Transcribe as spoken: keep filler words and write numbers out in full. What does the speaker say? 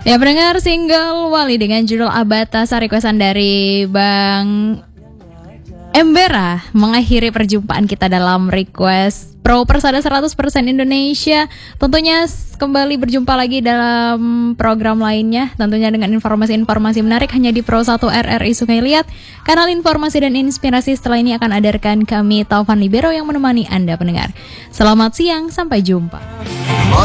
Ya, pendengar, single Wali dengan judul Abatasa requestan dari Bang Embera mengakhiri perjumpaan kita dalam request Pro Persada seratus persen Indonesia. Tentunya kembali berjumpa lagi dalam program lainnya, tentunya dengan informasi-informasi menarik hanya di Pro satu R R I Sungai Liat. Kanal informasi dan inspirasi setelah ini akan hadirkan kami Taufan Libero yang menemani Anda pendengar. Selamat siang, sampai jumpa.